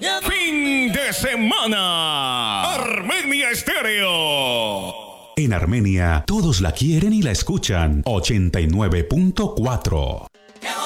Fin de semana. Armenia Estéreo. En Armenia, todos la quieren y la escuchan. 89.4.